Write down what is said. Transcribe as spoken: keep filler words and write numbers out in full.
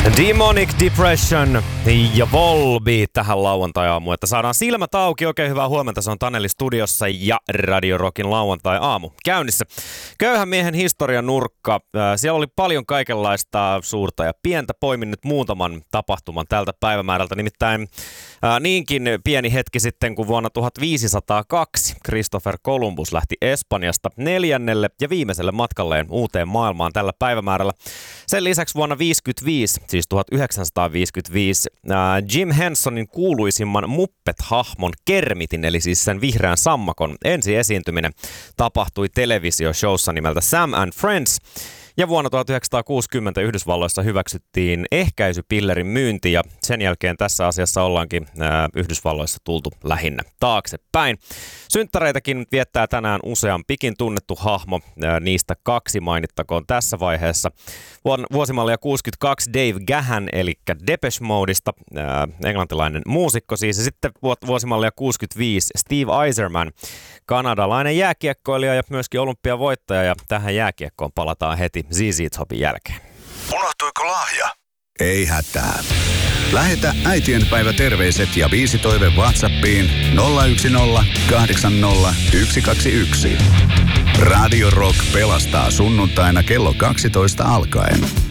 Demonic Depression ja Volbeat tähän lauantai-aamuun, että saadaan silmät auki. Oikein hyvää huomenta, se on Taneli studiossa ja Radio Rockin lauantai-aamu käynnissä. Köyhän miehen historian nurkka. Siellä oli paljon kaikenlaista suurta ja pientä. Poimin nyt muutaman tapahtuman tältä päivämäärältä. Nimittäin ää, niinkin pieni hetki sitten, kun vuonna tuhatviisisataakaksi Christopher Columbus lähti Espanjasta neljännelle ja viimeiselle matkalleen uuteen maailmaan tällä päivämäärällä. Sen lisäksi vuonna viisikymmentäviisi, siis tuhatyhdeksänsataaviisikymmentäviisi, ää, Jim Hensonin kuuluisimman Muppet-hahmon Kermitin, eli siis sen vihreän sammakon ensi esiintyminen tapahtui televisioshowssa nimeltä Sam and Friends. Ja vuonna tuhatyhdeksänsataakuusikymmentä Yhdysvalloissa hyväksyttiin ehkäisypillerin myynti ja sen jälkeen tässä asiassa ollaankin ää, Yhdysvalloissa tultu lähinnä taaksepäin. Synttäreitäkin viettää tänään useampikin tunnettu hahmo, ää, niistä kaksi mainittakoon tässä vaiheessa. Vuosimallia kuusikymmentäkaksi Dave Gahan, eli Depeche Modeista, ää, englantilainen muusikko siis, ja sitten vuosimallia kuusikymmentäviisi Steve Eiserman, kanadalainen jääkiekkoilija ja myöskin olympiavoittaja, ja tähän jääkiekkoon palataan heti Z Z Topin jälkeen. Unohtuiko lahja? Ei hätää. Lähetä äitienpäivä terveiset ja biisi toive WhatsAppiin nolla yksi nolla kahdeksan nolla yksi kaksi yksi. Radio Rock pelastaa sunnuntaina kello kaksitoista alkaen.